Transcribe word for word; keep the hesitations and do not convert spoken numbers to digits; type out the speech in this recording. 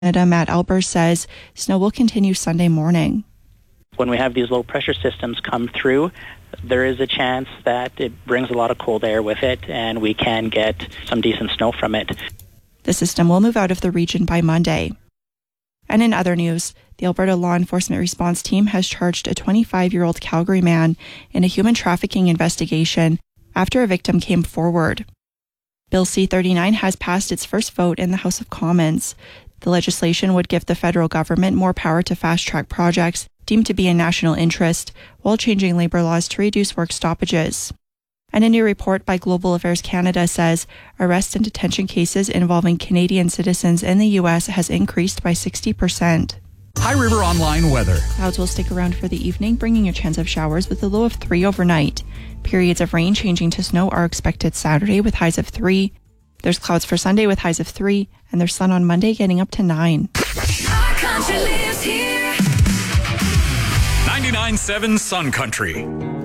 Canada, Matt Albers, says snow will continue Sunday morning. When we have these low pressure systems come through, there is a chance that it brings a lot of cold air with it and we can get some decent snow from it. The system will move out of the region by Monday. And in other news, the Alberta Law Enforcement Response Team has charged a twenty-five-year-old Calgary man in a human trafficking investigation after a victim came forward. Bill C thirty-nine has passed its first vote in the House of Commons. The legislation would give the federal government more power to fast-track projects deemed to be in national interest, while changing labour laws to reduce work stoppages. And a new report by Global Affairs Canada says arrest and detention cases involving Canadian citizens in the U S has increased by sixty percent. High River Online weather. Clouds will stick around for the evening, bringing a chance of showers with a low of three overnight. Periods of rain changing to snow are expected Saturday with highs of three. There's clouds for Sunday with highs of three, and there's sun on Monday getting up to nine. Our country lives here. ninety-nine point seven Sun Country.